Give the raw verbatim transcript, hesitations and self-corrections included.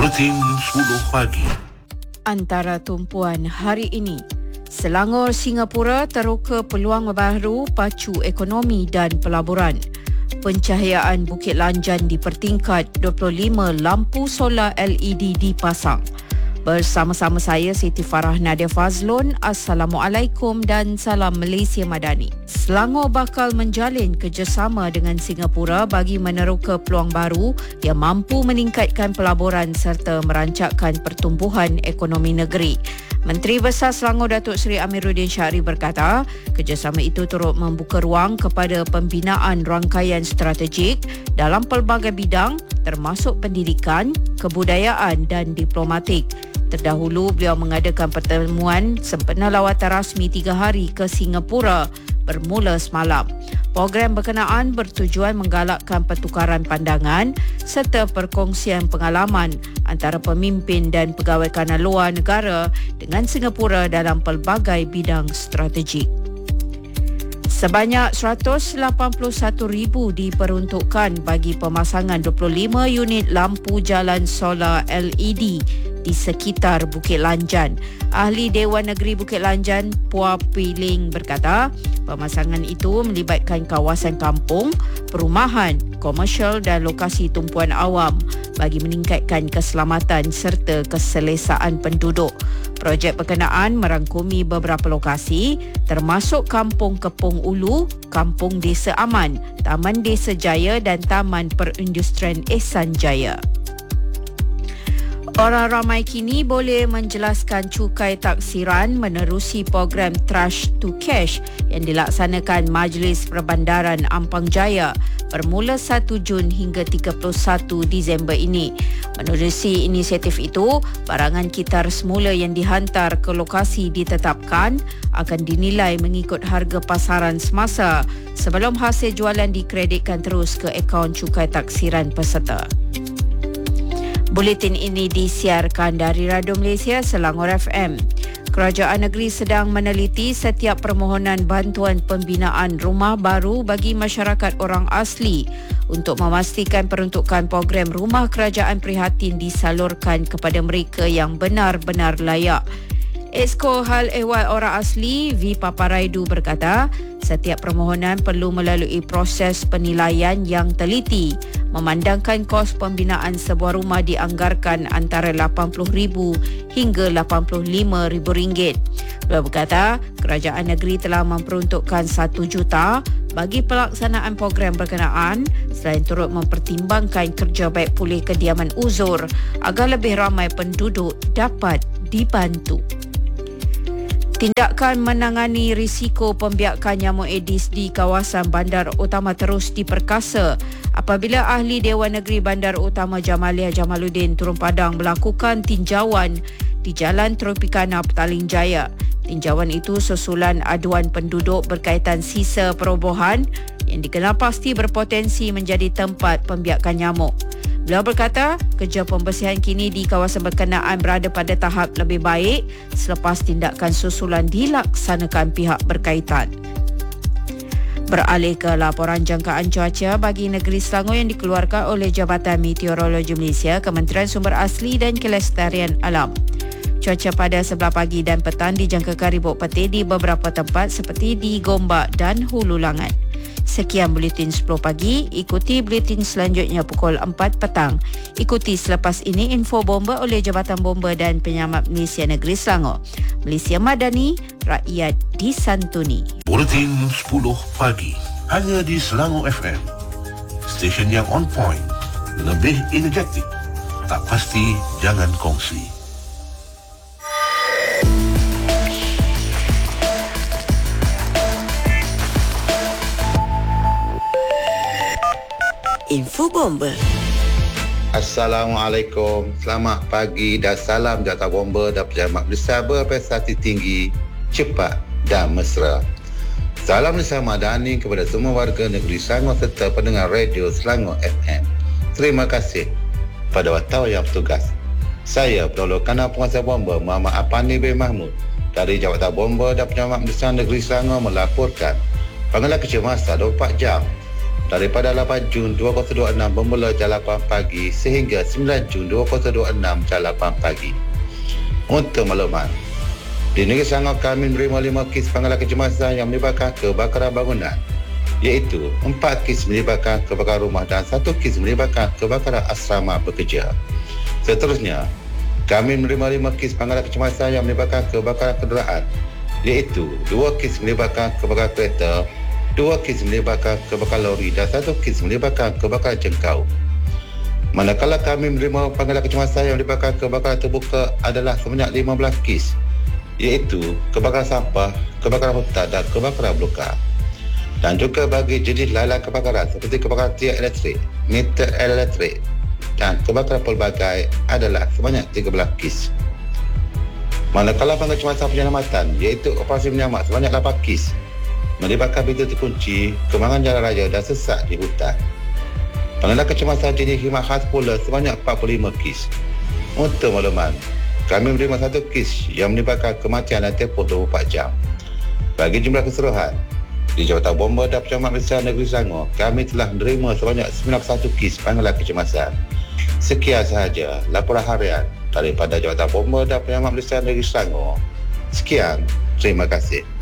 Buletin sepuluh pagi. Antara tumpuan hari ini, Selangor Singapura teroka peluang baru pacu ekonomi dan pelaburan. Pencahayaan Bukit Lanjan dipertingkat, dua puluh lima lampu solar L E D dipasang. Bersama-sama saya Siti Farah Nadia Fazlun. Assalamualaikum dan salam Malaysia Madani. Selangor bakal menjalin kerjasama dengan Singapura bagi meneroka peluang baru yang mampu meningkatkan pelaburan serta merancakkan pertumbuhan ekonomi negeri. Menteri Besar Selangor Datuk Seri Amiruddin Syahri berkata, kerjasama itu turut membuka ruang kepada pembinaan rangkaian strategik dalam pelbagai bidang termasuk pendidikan, kebudayaan dan diplomatik. Terdahulu, beliau mengadakan pertemuan sempena lawatan rasmi tiga hari ke Singapura bermula semalam. Program berkenaan bertujuan menggalakkan pertukaran pandangan serta perkongsian pengalaman antara pemimpin dan pegawai kanan luar negara dengan Singapura dalam pelbagai bidang strategik. Sebanyak seratus lapan puluh satu ribu diperuntukkan bagi pemasangan dua puluh lima unit lampu jalan solar L E D di sekitar Bukit Lanjan. Ahli Dewan Negeri Bukit Lanjan, Puah Piling berkata, pemasangan itu melibatkan kawasan kampung, perumahan, komersial dan lokasi tumpuan awam bagi meningkatkan keselamatan serta keselesaan penduduk. Projek berkenaan merangkumi beberapa lokasi termasuk Kampung Kepung Ulu, Kampung Desa Aman, Taman Desa Jaya dan Taman Perindustrian Ehsan Jaya. Orang ramai kini boleh menjelaskan cukai taksiran menerusi program Trash to Cash yang dilaksanakan Majlis Perbandaran Ampang Jaya bermula satu Jun hingga tiga puluh satu Disember ini. Menerusi inisiatif itu, barangan kitar semula yang dihantar ke lokasi ditetapkan akan dinilai mengikut harga pasaran semasa sebelum hasil jualan dikreditkan terus ke akaun cukai taksiran peserta. Buletin ini disiarkan dari Radio Malaysia Selangor F M. Kerajaan negeri sedang meneliti setiap permohonan bantuan pembinaan rumah baru bagi masyarakat orang asli untuk memastikan peruntukan program rumah kerajaan prihatin disalurkan kepada mereka yang benar-benar layak. Esko Hal Ehwal Orang Asli V. Paparaidu berkata, setiap permohonan perlu melalui proses penilaian yang teliti, memandangkan kos pembinaan sebuah rumah dianggarkan antara lapan puluh ribu hingga lapan puluh lima ribu ringgit. Beliau berkata, kerajaan negeri telah memperuntukkan satu juta bagi pelaksanaan program berkenaan selain turut mempertimbangkan kerja baik pulih kediaman uzur agar lebih ramai penduduk dapat dibantu. Tindakan menangani risiko pembiakan nyamuk Aedes di kawasan Bandar Utama terus diperkasa apabila ahli Dewan Negeri Bandar Utama Jamaliah Jamaluddin turun padang melakukan tinjauan di Jalan Tropicana Petaling Jaya. Tinjauan itu susulan aduan penduduk berkaitan sisa perobohan yang dikenal pasti berpotensi menjadi tempat pembiakan nyamuk. Beliau berkata, kerja pembersihan kini di kawasan berkenaan berada pada tahap lebih baik selepas tindakan susulan dilaksanakan pihak berkaitan. Beralih ke laporan jangkaan cuaca bagi negeri Selangor yang dikeluarkan oleh Jabatan Meteorologi Malaysia, Kementerian Sumber Asli dan Kelestarian Alam. Cuaca pada sebelah pagi dan petang dijangkakan ribut petir di beberapa tempat seperti di Gombak dan Hulu Langat. Sekian Buletin sepuluh pagi, ikuti Buletin selanjutnya pukul empat petang. Ikuti selepas ini info bomba oleh Jabatan Bomba dan Penyelamat Malaysia Negeri Selangor. Malaysia Madani, rakyat disantuni. Buletin sepuluh pagi, hanya di Selangor F M. Stesen yang on point, lebih energetik. Tak pasti, jangan kongsi. Info Bomba. Assalamualaikum, selamat pagi dan salam jawatan bomba dan pejabat besar berprestasi tinggi, cepat dan mesra. Salam Malaysia Madani kepada semua warga negeri Selangor serta pendengar radio Selangor F M. Terima kasih pada wartawan yang bertugas. Saya Penolor Kanal Penguasa Bomba Muhammad Apani bin Mahmud dari Jabatan Bomba dan Penyelamat Besar Negeri Selangor melaporkan panggilan kecemasan dua puluh empat jam daripada lapan Jun dua ribu dua puluh enam bermula jam lapan pagi sehingga sembilan Jun dua ribu dua puluh enam jam lapan pagi. Untuk makluman, di Negeri Selangor kami menerima lima kes panggilan kecemasan yang melibatkan kebakaran bangunan, iaitu empat kes melibatkan kebakaran rumah dan satu kes melibatkan kebakaran asrama pekerja. Seterusnya, kami menerima lima kes panggilan kecemasan yang melibatkan kebakaran kenderaan, iaitu dua kes melibatkan kebakaran kereta, dua kes melibatkan kebakaran lori dan satu kes melibatkan kebakaran jengkau. Manakala kami menerima panggilan kecemasan yang melibatkan kebakaran terbuka adalah sebanyak lima belas kes, iaitu kebakaran sampah, kebakaran hutan dan kebakaran belukar. Dan juga bagi jenis lain-lain kebakaran seperti kebakaran tiang elektrik, meter elektrik dan kebakaran pelbagai adalah sebanyak tiga belas kes. Manakala panggilan kecemasan penyelamatan, iaitu operasi menyelamat sebanyak lapan kes, melibatkan pintu terkunci, kemangan jalan raya dan sesak di hutan. Panggilan kecemasan jenis khidmat khas pula sebanyak empat puluh lima kes. Untuk makluman, kami menerima satu kes yang melibatkan kematian dalam tempoh dua puluh empat jam. Bagi jumlah keseluruhan, di Jabatan Bomba dan Penyelamat Malaysia Negeri Selangor, kami telah menerima sebanyak sembilan puluh satu kes panggilan kecemasan. Sekian sahaja laporan harian daripada Jabatan Bomba dan Penyelamat Malaysia Negeri Selangor. Sekian, terima kasih.